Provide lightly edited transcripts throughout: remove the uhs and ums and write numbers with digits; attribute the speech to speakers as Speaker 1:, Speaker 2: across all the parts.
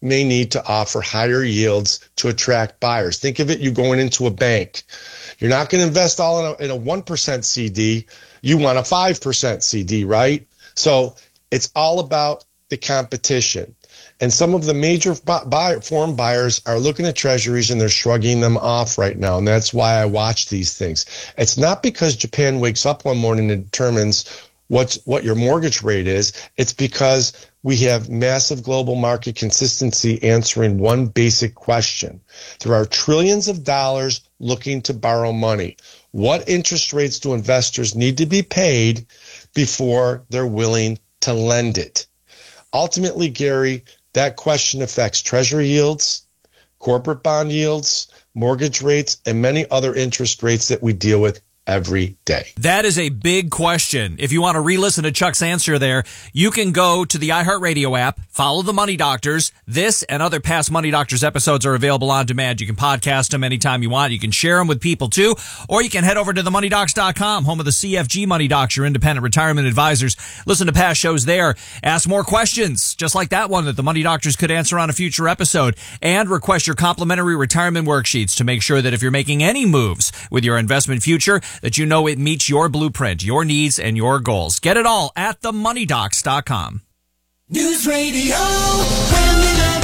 Speaker 1: may need to offer higher yields to attract buyers. Think of it, you going into a bank. You're not going to invest all in a 1% CD. You want a 5% CD, right? So it's all about the competition. And some of the major foreign buyers are looking at treasuries and they're shrugging them off right now. And that's why I watch these things. It's not because Japan wakes up one morning and determines what your mortgage rate is. It's because we have massive global market consistency answering one basic question. There are trillions of dollars looking to borrow money. What interest rates do investors need to be paid before they're willing to lend it? Ultimately, Gary, that question affects treasury yields, corporate bond yields, mortgage rates, and many other interest rates that we deal with every day.
Speaker 2: That is a big question. If you want to re-listen to Chuck's answer there, you can go to the iHeartRadio app, follow the Money Doctors. This and other past Money Doctors episodes are available on demand. You can podcast them anytime you want. You can share them with people too, or you can head over to themoneydocs.com, home of the CFG Money Docs, your independent retirement advisors. Listen to past shows there. Ask more questions, just like that one that the Money Doctors could answer on a future episode, and request your complimentary retirement worksheets to make sure that if you're making any moves with your investment future, that you know it meets your blueprint, your needs, and your goals. Get it all at themoneydocs.com.
Speaker 3: News Radio Wham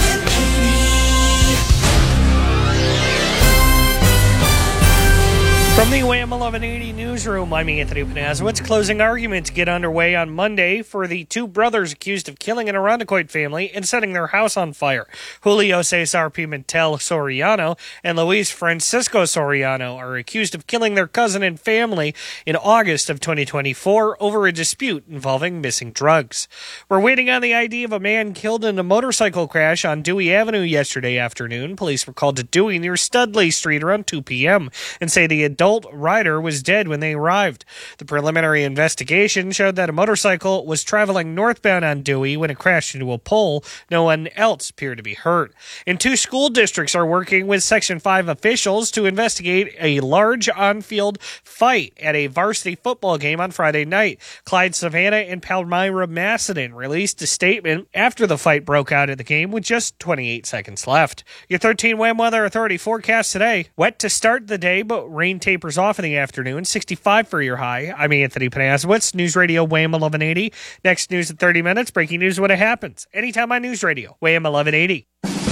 Speaker 3: 1180. From the Wham 1180 newsroom, I'm Anthony Panazowitz. Closing arguments get underway on Monday for the two brothers accused of killing an Irondequoit family and setting their house on fire. Julio Cesar Pimentel Soriano and Luis Francisco Soriano are accused of killing their cousin and family in August of 2024 over a dispute involving missing drugs. We're waiting on the ID of a man killed in a motorcycle crash on Dewey Avenue yesterday afternoon. Police were called to Dewey near Studley Street around 2 p.m. and say the adult rider was dead when they arrived. The preliminary investigation showed that a motorcycle was traveling northbound on Dewey when it crashed into a pole. No one else appeared to be hurt. And two school districts are working with Section 5 officials to investigate a large on-field fight at a varsity football game on Friday night. Clyde Savannah and Palmyra Macedon released a statement after the fight broke out at the game with just 28 seconds left. Your 13 Wham Weather Authority forecast today. Wet to start the day, but rain tapers off in the afternoon. 65 for your high. I'm Anthony Panazowitz, News Radio Wham 1180. Next news in 30 minutes. Breaking news when it happens. Anytime on News Radio Wham 1180.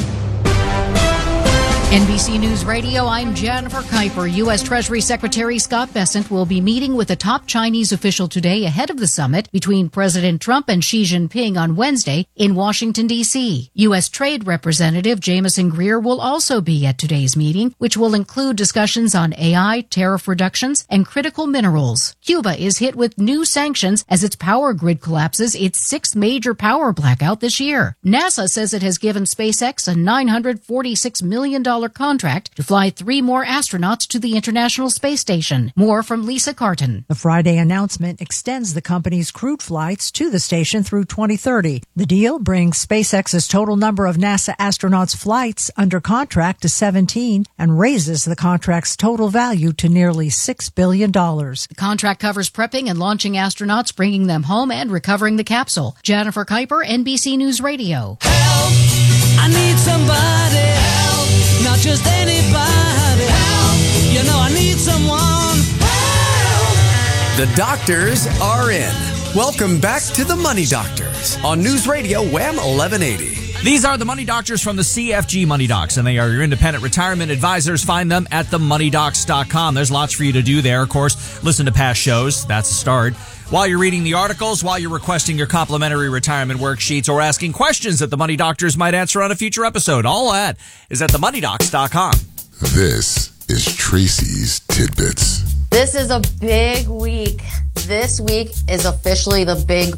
Speaker 4: NBC News Radio, I'm Jennifer Kuiper. U.S. Treasury Secretary Scott Bessent will be meeting with a top Chinese official today ahead of the summit between President Trump and Xi Jinping on Wednesday in Washington, D.C. U.S. Trade Representative Jamieson Greer will also be at today's meeting, which will include discussions on AI, tariff reductions, and critical minerals. Cuba is hit with new sanctions as its power grid collapses its sixth major power blackout this year. NASA says it has given SpaceX a $946 million contract to fly 3 more astronauts to the International Space Station. More from Lisa Carton.
Speaker 5: The Friday announcement extends the company's crewed flights to the station through 2030. The deal brings SpaceX's total number of NASA astronauts' flights under contract to 17 and raises the contract's total value to nearly $6 billion.
Speaker 4: The contract covers prepping and launching astronauts, bringing them home, and recovering the capsule. Jennifer Kuiper, NBC News Radio.
Speaker 3: Help! I need somebody. Help! Not just anybody. Help! You know I need someone. Help!
Speaker 6: The doctors are in. Welcome back to the Money Doctors on News Radio Wham 1180.
Speaker 2: These are the Money Doctors from the CFG Money Docs, and they are your independent retirement advisors. Find them at themoneydocs.com. There's lots for you to do there. Of course, listen to past shows. That's a start. While you're reading the articles, while you're requesting your complimentary retirement worksheets, or asking questions that the Money Doctors might answer on a future episode, all that is at themoneydocs.com.
Speaker 7: This is Tracy's Tidbits.
Speaker 8: This is a big week. This week is officially the big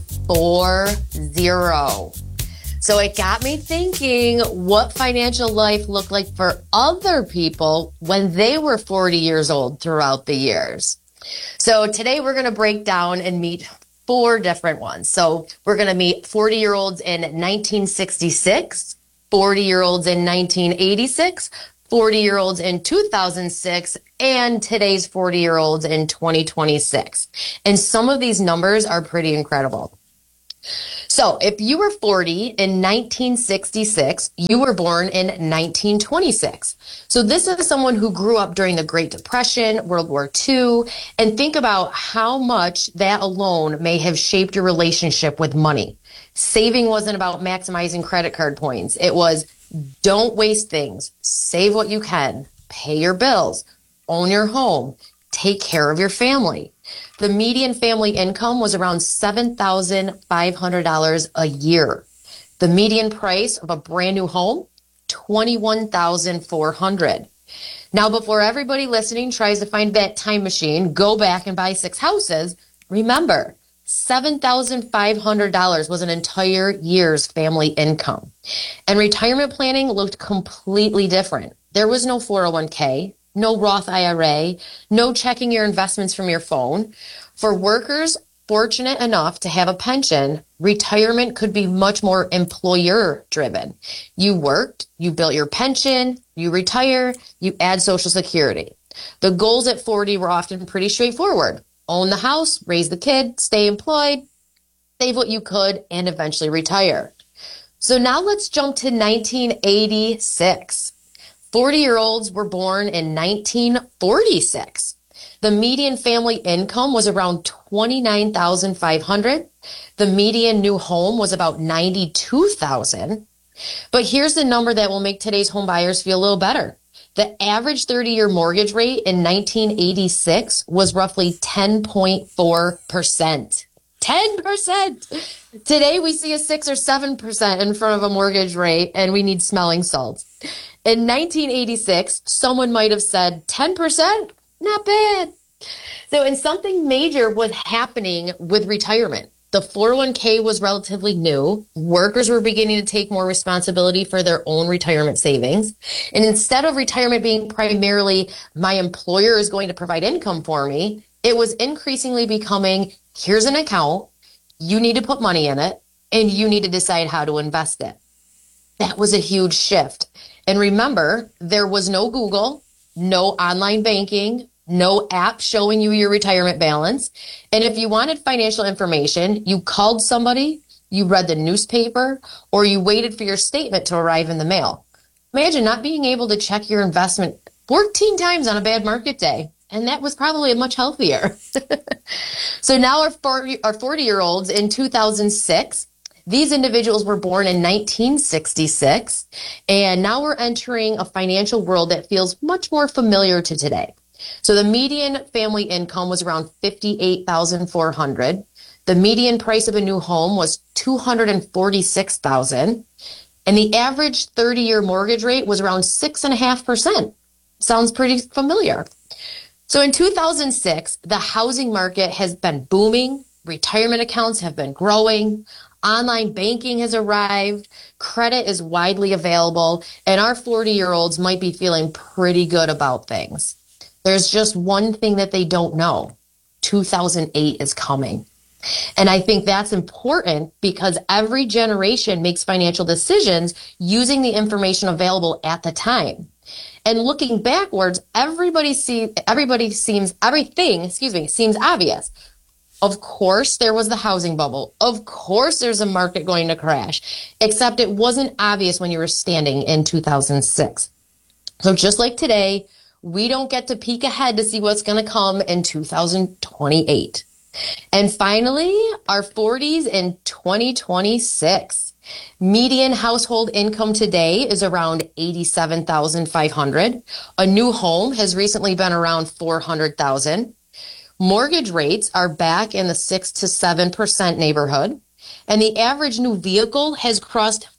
Speaker 8: 4-0. So it got me thinking what financial life looked like for other people when they were 40 years old throughout the years. So today we're going to break down and meet 4 different ones. So we're going to meet 40-year-olds in 1966, 40-year-olds in 1986, 40-year-olds in 2006, and today's 40-year-olds in 2026. And some of these numbers are pretty incredible. So if you were 40 in 1966, you were born in 1926. So this is someone who grew up during the Great Depression, World War II, and think about how much that alone may have shaped your relationship with money. Saving wasn't about maximizing credit card points. It was don't waste things, save what you can, pay your bills, own your home, take care of your family. The median family income was around $7,500 a year. The median price of a brand new home, $21,400. Now, before everybody listening tries to find that time machine, go back and buy 6 houses, remember, $7,500 was an entire year's family income. And retirement planning looked completely different. There was no 401k, no Roth IRA, no checking your investments from your phone. For workers fortunate enough to have a pension, retirement could be much more employer driven. You worked, you built your pension, you retire, you add Social Security. The goals at 40 were often pretty straightforward. Own the house, raise the kid, stay employed, save what you could, and eventually retire. So now let's jump to 1986. 40-year-olds were born in 1946. The median family income was around $29,500. The median new home was about $92,000. But here's the number that will make today's home buyers feel a little better. The average 30-year mortgage rate in 1986 was roughly 10.4%. 10%! Today we see a 6 or 7% in front of a mortgage rate, and we need smelling salts. In 1986, someone might have said 10%? Not bad. So, and something major was happening with retirement. The 401k was relatively new. Workers were beginning to take more responsibility for their own retirement savings. And instead of retirement being primarily my employer is going to provide income for me, it was increasingly becoming, here's an account, you need to put money in it, and you need to decide how to invest it. That was a huge shift. And remember, there was no Google, no online banking, no app showing you your retirement balance. And if you wanted financial information, you called somebody, you read the newspaper, or you waited for your statement to arrive in the mail. Imagine not being able to check your investment 14 times on a bad market day. And that was probably much healthier. So now our 40-year-olds in 2006, these individuals were born in 1966. And now we're entering a financial world that feels much more familiar to today. So the median family income was around $58,400. The median price of a new home was $246,000. And the average 30-year mortgage rate was around 6.5%. Sounds pretty familiar. So in 2006, the housing market has been booming. Retirement accounts have been growing. Online banking has arrived. Credit is widely available. And our 40-year-olds might be feeling pretty good about things. There's just one thing that they don't know. 2008 is coming. And I think that's important because every generation makes financial decisions using the information available at the time. And looking backwards, everything seems obvious. Of course, there was the housing bubble. Of course, there's a market going to crash, except it wasn't obvious when you were standing in 2006. So just like today, we don't get to peek ahead to see what's going to come in 2028. And finally, our 40s in 2026. Median household income today is around $87,500. A new home has recently been around $400,000. Mortgage rates are back in the 6 to 7% neighborhood. And the average new vehicle has crossed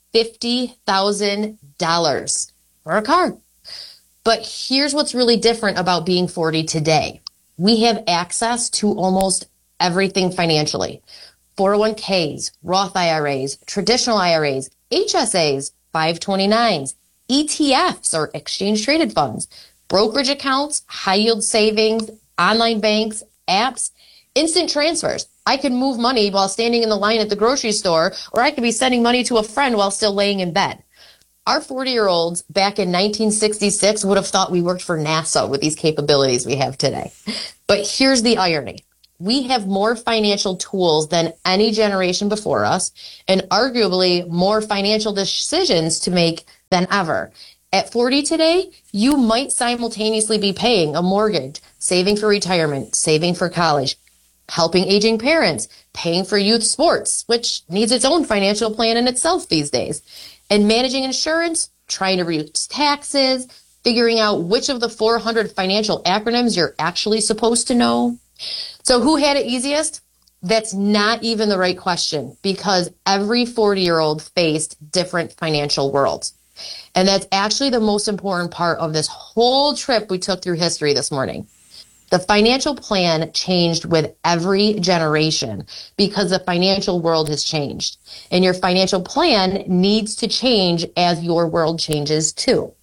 Speaker 8: $50,000 for a car. But here's what's really different about being 40 today. We have access to almost everything financially. 401ks, Roth IRAs, traditional IRAs, HSAs, 529s, ETFs or exchange traded funds, brokerage accounts, high yield savings, online banks, apps, instant transfers. I could move money while standing in the line at the grocery store, or I could be sending money to a friend while still laying in bed. Our 40-year-olds back in 1966 would have thought we worked for NASA with these capabilities we have today. But here's the irony. we have more financial tools than any generation before us, and arguably more financial decisions to make than ever. At 40 today, you might simultaneously be paying a mortgage, saving for retirement, saving for college, helping aging parents, paying for youth sports, which needs its own financial plan in itself these days, and managing insurance, trying to reduce taxes, figuring out which of the 400 financial acronyms you're actually supposed to know. So who had it easiest? That's not even the right question, because every 40-year-old faced different financial worlds. And that's actually the most important part of this whole trip we took through history this morning. The financial plan changed with every generation because the financial world has changed. And your financial plan needs to change as your world changes too.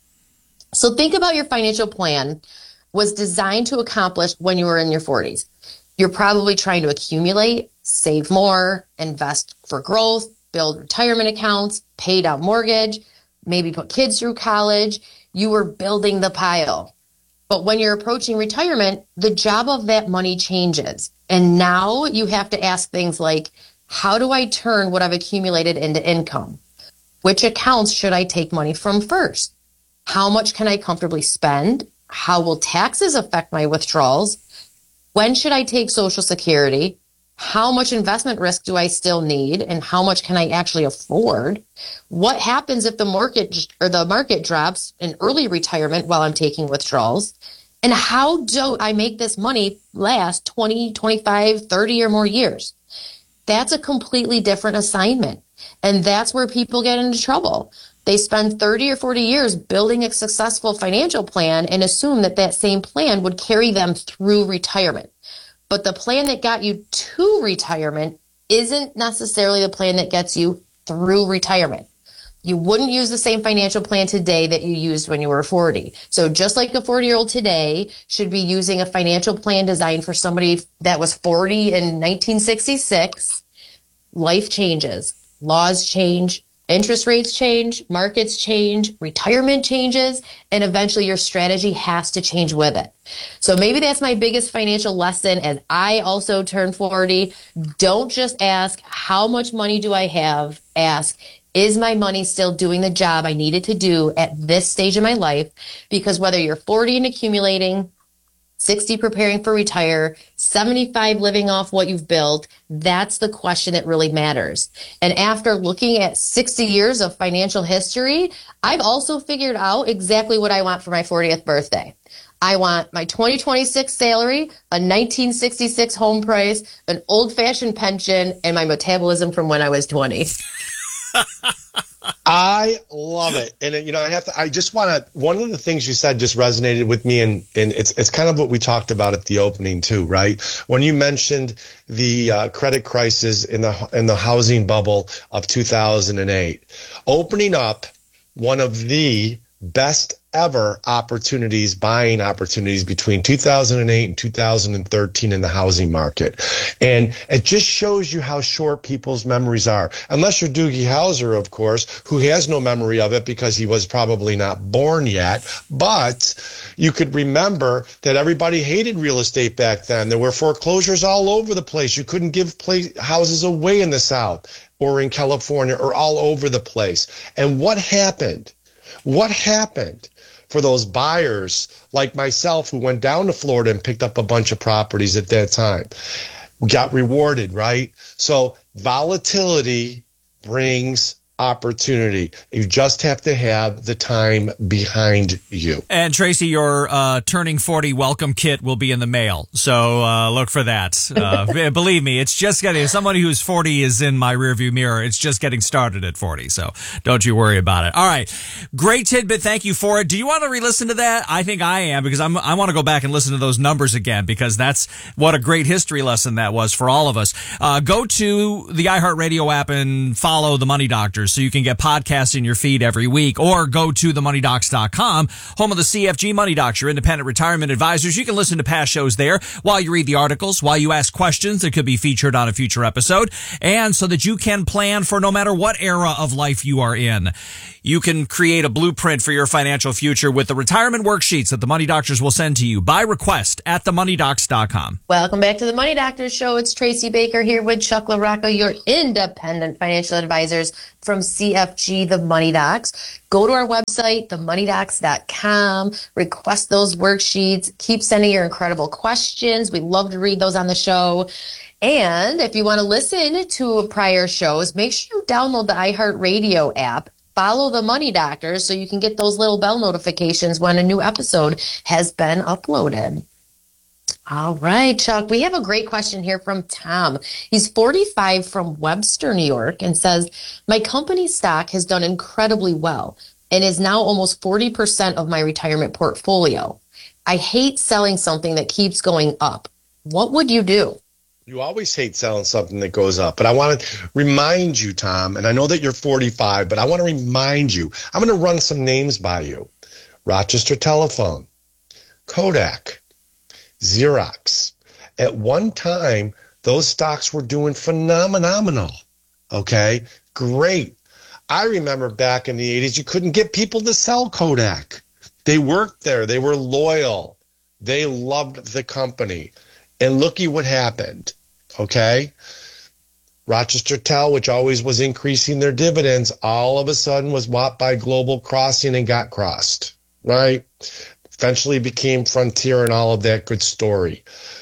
Speaker 8: So think about your financial plan was designed to accomplish when you were in your 40s. You're probably trying to accumulate, save more, invest for growth, build retirement accounts, pay down mortgage, maybe put kids through college. You were building the pile. But when you're approaching retirement, the job of that money changes. And now you have to ask things like, how do I turn what I've accumulated into income? Which accounts should I take money from first? How much can I comfortably spend? How will taxes affect my withdrawals? When should I take Social Security? How much investment risk do I still need? And how much can I actually afford? What happens if the market drops in early retirement while I'm taking withdrawals? And how do I make this money last 20, 25, 30 or more years? That's a completely different assignment. And that's where people get into trouble. They spend 30 or 40 years building a successful financial plan and assume that that same plan would carry them through retirement. But the plan that got you to retirement isn't necessarily the plan that gets you through retirement. You wouldn't use the same financial plan today that you used when you were 40. So just like a 40-year-old today should be using a financial plan designed for somebody that was 40 in 1966, life changes, laws change, interest rates change, markets change, retirement changes, and eventually your strategy has to change with it. So maybe that's my biggest financial lesson as I also turn 40. Don't just ask, how much money do I have? Ask, is my money still doing the job I need it to do at this stage of my life? Because whether you're 40 and accumulating, 60 preparing for retire, 75 living off what you've built, that's the question that really matters. And after looking at 60 years of financial history, I've also figured out exactly what I want for my 40th birthday. I want my 2026 salary, a 1966 home price, an old-fashioned pension, and my metabolism from when I was 20.
Speaker 1: I love it. And, one of the things you said just resonated with me, and it's kind of what we talked about at the opening too, right? When you mentioned the credit crisis in the housing bubble of 2008, opening up one of the best ever buying opportunities between 2008 and 2013 in the housing market. And it just shows you how short people's memories are. Unless you're Doogie Howser, of course, who has no memory of it because he was probably not born yet. But you could remember that everybody hated real estate back then. There were foreclosures all over the place. You couldn't give houses away in the South or in California or all over the place. And what happened? What happened for those buyers like myself who went down to Florida and picked up a bunch of properties at that time? We got rewarded, right? So volatility brings opportunity. You just have to have the time behind you.
Speaker 2: And Tracy, your turning 40 welcome kit will be in the mail. So look for that. Believe me, it's just somebody who's 40 is in my rearview mirror. It's just getting started at 40. So don't you worry about it. All right. Great tidbit. Thank you for it. Do you want to re-listen to that? I think I am, because I want to go back and listen to those numbers again, because that's what a great history lesson that was for all of us. Go to the iHeartRadio app and follow the Money Doctors. Doctors so you can get podcasts in your feed every week, or go to themoneydocs.com, home of the CFG Money Docs, your independent retirement advisors. You can listen to past shows there while you read the articles, while you ask questions that could be featured on a future episode, and so that you can plan for no matter what era of life you are in. You can create a blueprint for your financial future with the retirement worksheets that the Money Doctors will send to you by request at themoneydocs.com.
Speaker 8: Welcome back to the Money Doctors Show. It's Tracy Baker here with Chuck LaRocca, your independent financial advisors from CFG, the Money Docs. Go to our website, themoneydocs.com, request those worksheets. Keep sending your incredible questions. We love to read those on the show. And if you want to listen to prior shows, make sure you download the iHeartRadio app. Follow the Money Doctors so you can get those little bell notifications when a new episode has been uploaded. All right, Chuck, we have a great question here from Tom. He's 45 from Webster, New York, and says, my company stock has done incredibly well and is now almost 40% of my retirement portfolio. I hate selling something that keeps going up. What would you do?
Speaker 1: You always hate selling something that goes up. But I want to remind you, Tom, and I know that you're 45, but I want to remind you, I'm going to run some names by you. Rochester Telephone, Kodak, Xerox. At one time, those stocks were doing phenomenal. Okay, great. I remember back in the 80s, you couldn't get people to sell Kodak. They worked there. They were loyal. They loved the company. And looky what happened. Okay, Rochester Tel, which always was increasing their dividends, all of a sudden was bought by Global Crossing and got crossed, right? Eventually became Frontier and all of that good story.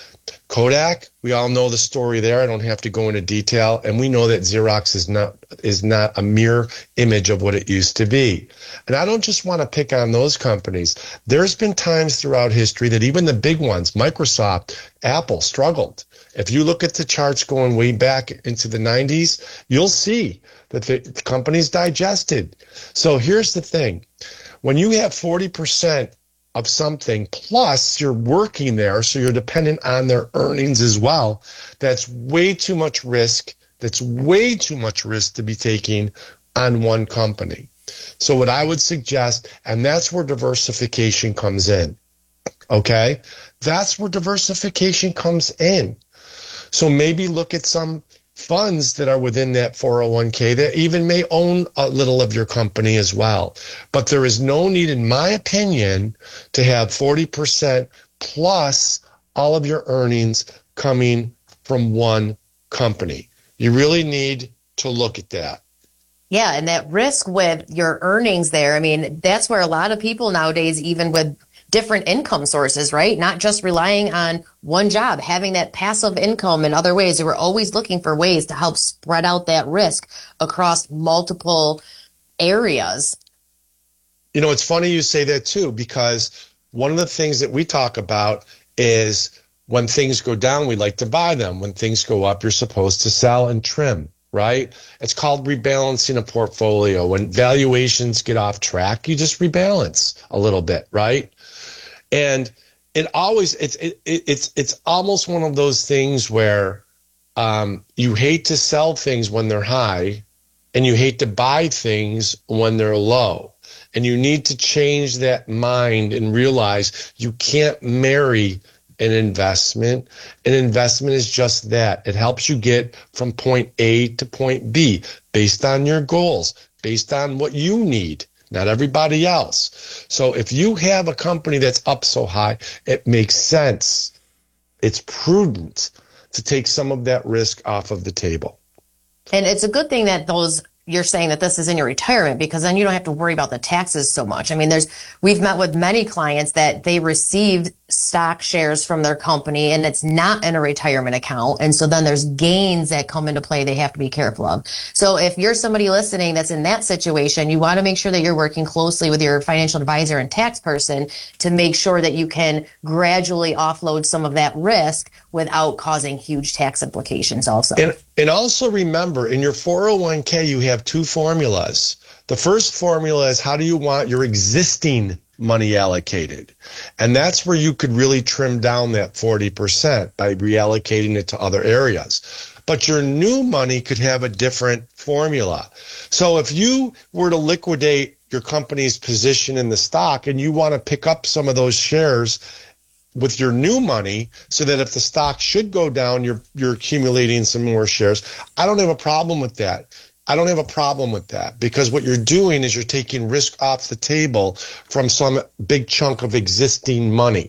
Speaker 1: Kodak, we all know the story there. I don't have to go into detail. And we know that Xerox is not a mere image of what it used to be. And I don't just want to pick on those companies. There's been times throughout history that even the big ones, Microsoft, Apple, struggled. If you look at the charts going way back into the 90s, you'll see that the companies digested. So here's the thing. When you have 40% of something, plus you're working there, so you're dependent on their earnings as well, that's way too much risk. That's way too much risk to be taking on one company. So what I would suggest, and that's where diversification comes in, okay? That's where diversification comes in. So maybe look at some funds that are within that 401k that even may own a little of your company as well. But there is no need, in my opinion, to have 40% plus all of your earnings coming from one company. You really need to look at that.
Speaker 8: Yeah, and that risk with your earnings there, I mean, that's where a lot of people nowadays, even with different income sources, right? Not just relying on one job, having that passive income in other ways. They were always looking for ways to help spread out that risk across multiple areas.
Speaker 1: You know, it's funny you say that too, because one of the things that we talk about is when things go down, we like to buy them. When things go up, you're supposed to sell and trim, right? It's called rebalancing a portfolio. When valuations get off track, you just rebalance a little bit, right? And it always, it's almost one of those things where you hate to sell things when they're high and you hate to buy things when they're low. And you need to change that mind and realize you can't marry an investment. An investment is just that. It helps you get from point A to point B based on your goals, based on what you need. Not everybody else. So if you have a company that's up so high, it makes sense. It's prudent to take some of that risk off of the table.
Speaker 8: And it's a good thing that you're saying that this is in your retirement, because then you don't have to worry about the taxes so much. I mean, we've met with many clients that they received stock shares from their company and it's not in a retirement account. And so then there's gains that come into play they have to be careful of. So if you're somebody listening that's in that situation, you want to make sure that you're working closely with your financial advisor and tax person to make sure that you can gradually offload some of that risk without causing huge tax implications also.
Speaker 1: And also remember, in your 401k, you have two formulas. The first formula is how do you want your existing money allocated? And that's where you could really trim down that 40% by reallocating it to other areas. but your new money could have a different formula. So if you were to liquidate your company's position in the stock and you want to pick up some of those shares with your new money so that if the stock should go down, you're accumulating some more shares, I don't have a problem with that. Because what you're doing is you're taking risk off the table from some big chunk of existing money.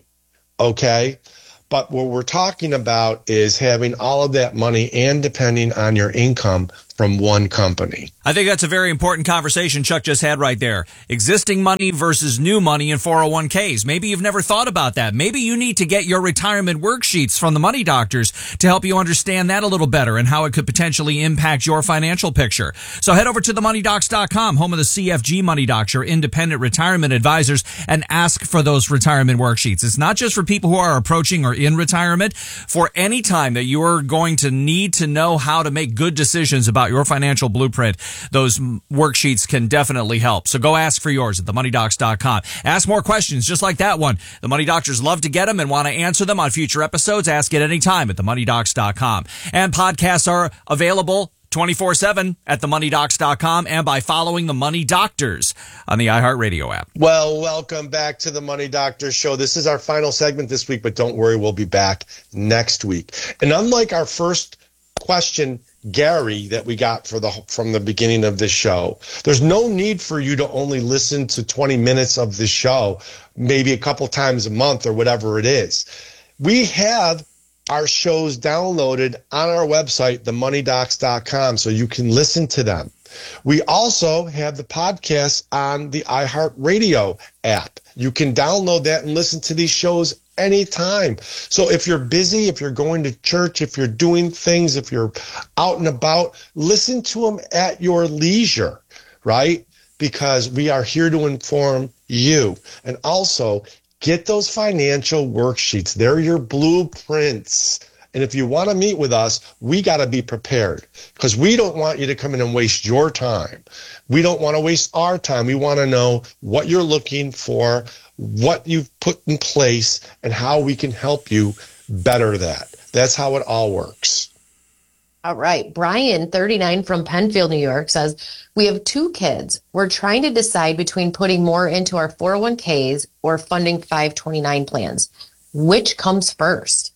Speaker 1: Okay? But what we're talking about is having all of that money and depending on your income from one company.
Speaker 2: I think that's a very important conversation Chuck just had right there. Existing money versus new money in 401ks. Maybe you've never thought about that. Maybe you need to get your retirement worksheets from the Money Doctors to help you understand that a little better and how it could potentially impact your financial picture. So head over to themoneydocs.com, home of the CFG Money Docs, your independent retirement advisors, and ask for those retirement worksheets. It's not just for people who are approaching or in retirement. For any time that you are going to need to know how to make good decisions about your financial blueprint, those worksheets can definitely help. So go ask for yours at themoneydocs.com. Ask more questions just like that one. The Money Doctors love to get them and want to answer them on future episodes. Ask at any time at themoneydocs.com. And podcasts are available 24/7 at themoneydocs.com and by following the Money Doctors on the iHeartRadio app.
Speaker 1: Well, welcome back to the Money Doctor Show. This is our final segment this week, but don't worry, we'll be back next week. And unlike our first question, Gary, that we got from the beginning of this show, there's no need for you to only listen to 20 minutes of this show, maybe a couple times a month or whatever it is. We have our shows downloaded on our website, themoneydocs.com, so you can listen to them. We also have the podcast on the iHeartRadio app. You can download that and listen to these shows anytime. So if you're busy, if you're going to church, if you're doing things, if you're out and about, listen to them at your leisure, right? Because we are here to inform you. And also, get those financial worksheets. They're your blueprints. And if you want to meet with us, we got to be prepared because we don't want you to come in and waste your time. We don't want to waste our time. We want to know what you're looking for, what you've put in place, and how we can help you better that. That's how it all works.
Speaker 8: All right. Brian, 39 from Penfield, New York, says, we have 2 kids. We're trying to decide between putting more into our 401ks or funding 529 plans. Which comes first?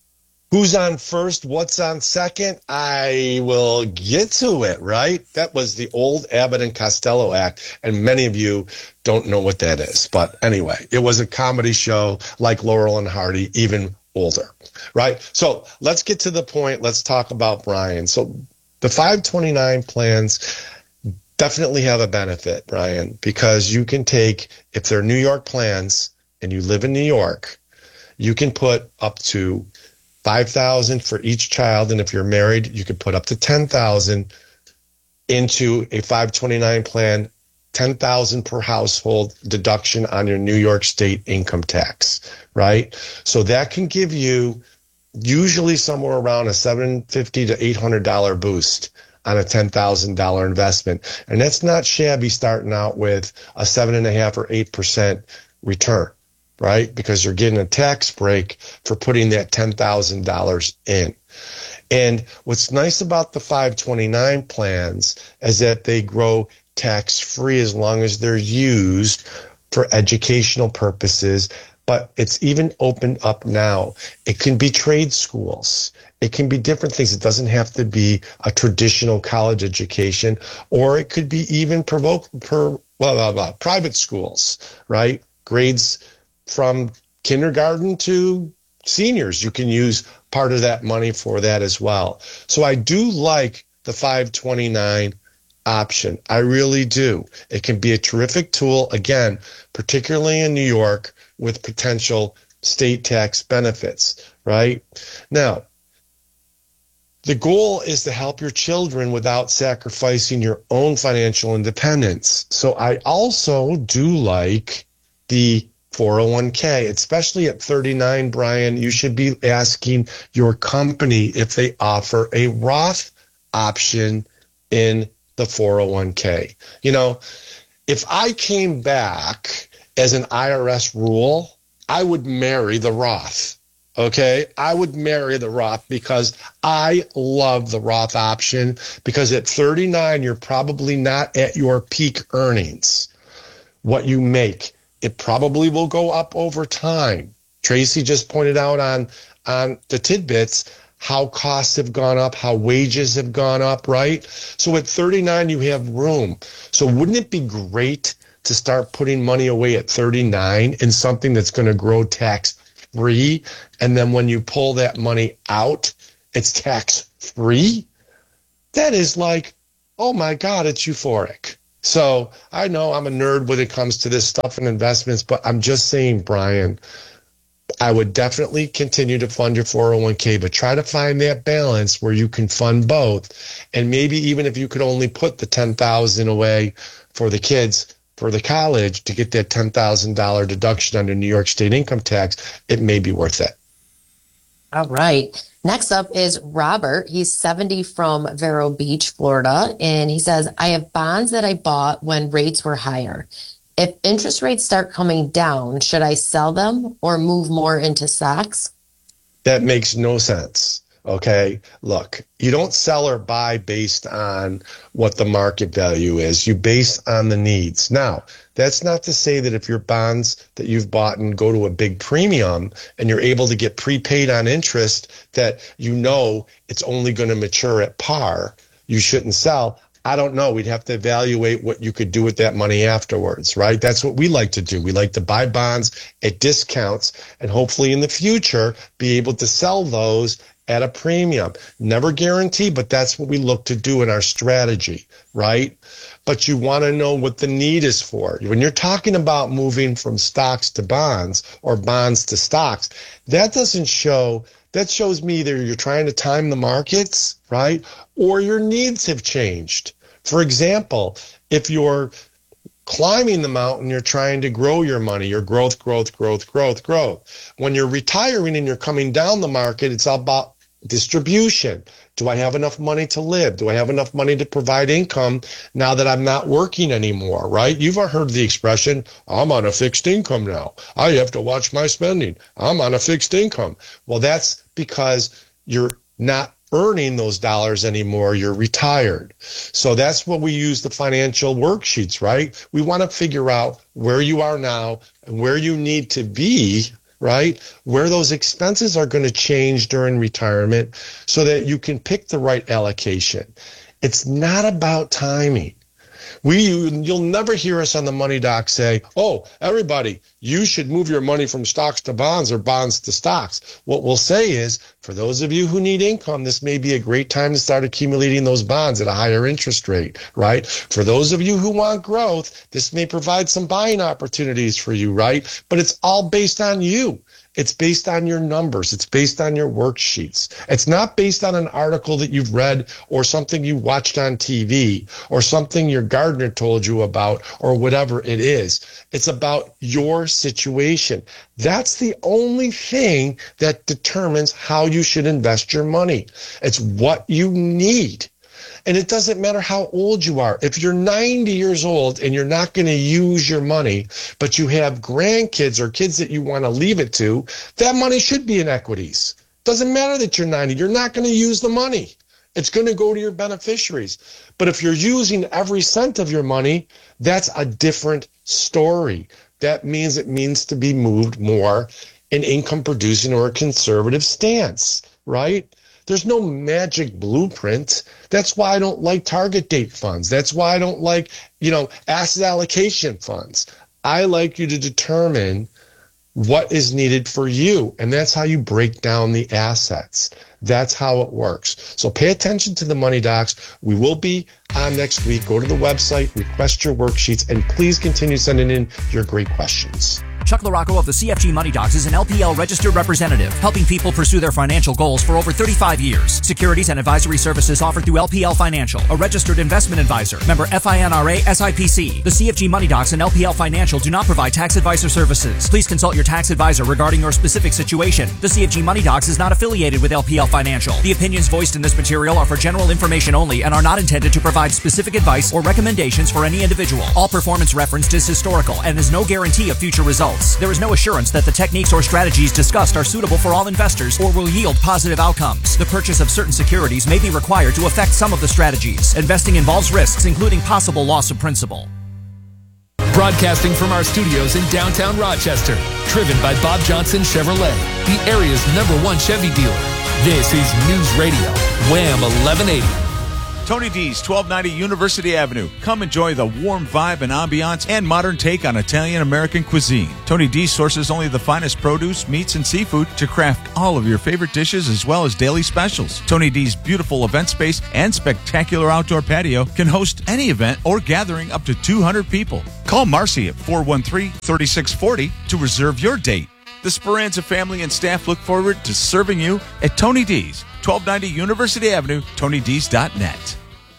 Speaker 1: Who's on first? What's on second? I will get to it, right? That was the old Abbott and Costello Act, and many of you don't know what that is. But anyway, it was a comedy show like Laurel and Hardy, even older, right? So let's get to the point. Let's talk about Brian. So the 529 plans definitely have a benefit, Brian, because you can take, if they're New York plans and you live in New York, you can put up to $5,000 for each child, and if you're married, you could put up to $10,000 into a 529 plan, $10,000 per household deduction on your New York State income tax, right? So that can give you usually somewhere around a $750 to $800 boost on a $10,000 investment, and that's not shabby starting out with a 7.5% or 8% return. Right? Because you're getting a tax break for putting that $10,000 in. And what's nice about the 529 plans is that they grow tax-free as long as they're used for educational purposes. But it's even opened up now. It can be trade schools. It can be different things. It doesn't have to be a traditional college education, or it could be even private schools, right? Grades from kindergarten to seniors. You can use part of that money for that as well. So I do like the 529 option. I really do. It can be a terrific tool, again, particularly in New York with potential state tax benefits, right? Now, the goal is to help your children without sacrificing your own financial independence. So I also do like the 401k, especially at 39, Brian. You should be asking your company if they offer a Roth option in the 401k. You know, if I came back as an IRS rule, I would marry the Roth. Okay, I would marry the Roth because I love the Roth option, because at 39, you're probably not at your peak earnings. What you make, it probably will go up over time. Tracy just pointed out on the tidbits how costs have gone up, how wages have gone up, right? So at 39, you have room. So wouldn't it be great to start putting money away at 39 in something that's going to grow tax-free? And then when you pull that money out, it's tax-free? That is like, oh my God, it's euphoric. So I know I'm a nerd when it comes to this stuff and investments, but I'm just saying, Brian, I would definitely continue to fund your 401k, but try to find that balance where you can fund both. And maybe even if you could only put the $10,000 away for the kids, for the college, to get that $10,000 deduction under New York State income tax, it may be worth it.
Speaker 8: All right. Next up is Robert. He's 70 from Vero Beach, Florida. And he says, I have bonds that I bought when rates were higher. If interest rates start coming down, should I sell them or move more into stocks?
Speaker 1: That makes no sense. Okay, look, you don't sell or buy based on what the market value is. You base on the needs. Now, that's not to say that if your bonds that you've bought and go to a big premium and you're able to get prepaid on interest that you know it's only going to mature at par, you shouldn't sell. I don't know. We'd have to evaluate what you could do with that money afterwards, right? That's what we like to do. We like to buy bonds at discounts and hopefully in the future be able to sell those at a premium. Never guarantee, but that's what we look to do in our strategy, right? But you want to know what the need is for. When you're talking about moving from stocks to bonds or bonds to stocks, that shows me either you're trying to time the markets, right? Or your needs have changed. For example, if you're climbing the mountain, you're trying to grow your money, your growth. When you're retiring and you're coming down the market, it's all about distribution. Do I have enough money to live? Do I have enough money to provide income now that I'm not working anymore, right? You've heard the expression, I'm on a fixed income now. I have to watch my spending. I'm on a fixed income. Well, that's because you're not earning those dollars anymore. You're retired. So that's what we use the financial worksheets, right? We want to figure out where you are now and where you need to be, right? Where those expenses are going to change during retirement so that you can pick the right allocation. It's not about timing. You'll never hear us on the Money Doc say, oh, everybody, you should move your money from stocks to bonds or bonds to stocks. What we'll say is, for those of you who need income, this may be a great time to start accumulating those bonds at a higher interest rate, right? For those of you who want growth, this may provide some buying opportunities for you, right? But it's all based on you. It's based on your numbers. It's based on your worksheets. It's not based on an article that you've read or something you watched on TV or something your gardener told you about or whatever it is. It's about your situation. That's the only thing that determines how you should invest your money. It's what you need. And it doesn't matter how old you are. If you're 90 years old and you're not going to use your money, but you have grandkids or kids that you want to leave it to, that money should be in equities. Doesn't matter that you're 90. You're not going to use the money. It's going to go to your beneficiaries. But if you're using every cent of your money, that's a different story. That means it means to be moved more in income producing or a conservative stance, right? There's no magic blueprint. That's why I don't like target date funds. That's why I don't like, asset allocation funds. I like you to determine what is needed for you. And that's how you break down the assets. That's how it works. So pay attention to the Money Docs. We will be on next week. Go to the website, request your worksheets, and please continue sending in your great questions.
Speaker 2: Chuck LaRocco of the CFG Money Docs is an LPL registered representative, helping people pursue their financial goals for over 35 years. Securities and advisory services offered through LPL Financial, a registered investment advisor. Member FINRA SIPC. The CFG Money Docs and LPL Financial do not provide tax advisor services. Please consult your tax advisor regarding your specific situation. The CFG Money Docs is not affiliated with LPL Financial. The opinions voiced in this material are for general information only and are not intended to provide specific advice or recommendations for any individual. All performance referenced is historical and is no guarantee of future results. results. There is no assurance that the techniques or strategies discussed are suitable for all investors or will yield positive outcomes. The purchase of certain securities may be required to affect some of the strategies. Investing involves risks, including possible loss of principal.
Speaker 9: Broadcasting from our studios in downtown Rochester, driven by Bob Johnson Chevrolet, the area's #1 Chevy dealer. This is News Radio, Wham 1180.
Speaker 10: Tony D's, 1290 University Avenue. Come enjoy the warm vibe and ambiance and modern take on Italian-American cuisine. Tony D sources only the finest produce, meats, and seafood to craft all of your favorite dishes as well as daily specials. Tony D's beautiful event space and spectacular outdoor patio can host any event or gathering up to 200 people. Call Marcy at 413-3640 to reserve your date. The Speranza family and staff look forward to serving you at Tony D's, 1290 University Avenue, TonyD's.net.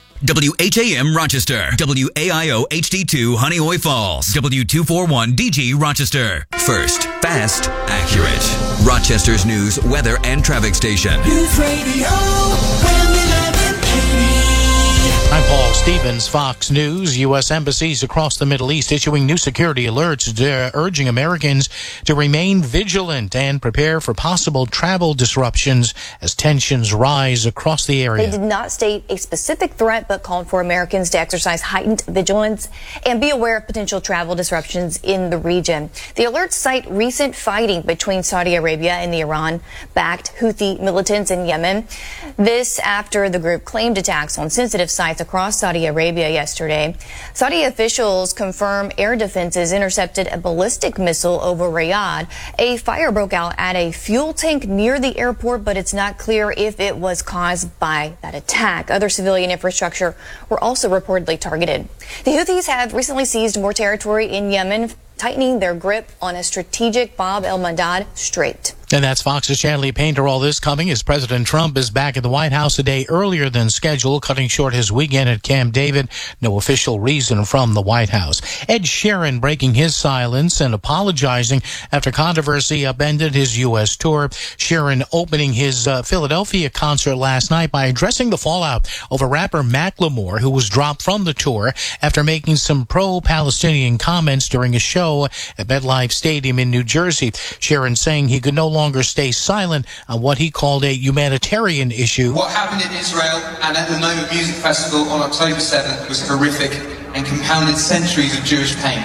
Speaker 11: WHAM Rochester, WAIO HD2 Honeoye Falls, W241DG Rochester. First, fast, accurate. Rochester's news, weather, and traffic station.
Speaker 12: News Radio, Wham 1180.
Speaker 13: I'm Paul Stevens, Fox News. U.S. embassies across the Middle East issuing new security alerts urging Americans to remain vigilant and prepare for possible travel disruptions as tensions rise across the area.
Speaker 14: They did not state a specific threat, but called for Americans to exercise heightened vigilance and be aware of potential travel disruptions in the region. The alerts cite recent fighting between Saudi Arabia and the Iran-backed Houthi militants in Yemen. This after the group claimed attacks on sensitive sites across Saudi Arabia yesterday. Saudi officials confirm air defenses intercepted a ballistic missile over Riyadh. A fire broke out at a fuel tank near the airport, but it's not clear if it was caused by that attack. Other civilian infrastructure were also reportedly targeted. The Houthis have recently seized more territory in Yemen, tightening their grip on a strategic Bab el-Mandab Strait.
Speaker 13: And that's Fox's Chanley Painter. All this coming as President Trump is back at the White House a day earlier than scheduled, cutting short his weekend at Camp David. No official reason from the White House. Ed Sheeran breaking his silence and apologizing after controversy upended his U.S. tour. Sheeran opening his Philadelphia concert last night by addressing the fallout over rapper Macklemore, who was dropped from the tour after making some pro-Palestinian comments during a show at MetLife Stadium in New Jersey. Sheeran saying he could no longer stay silent on what he called a humanitarian issue.
Speaker 15: What happened in Israel and at the Noma Music Festival on October 7th was horrific and compounded centuries of Jewish pain.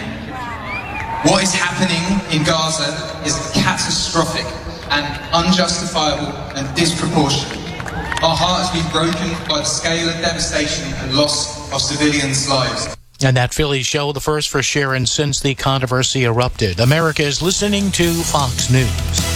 Speaker 15: What is happening in Gaza is catastrophic and unjustifiable and disproportionate. Our heart has been broken by the scale of devastation and loss of civilians' lives.
Speaker 13: And that Philly show, the first for Sheeran since the controversy erupted. America is listening to Fox News.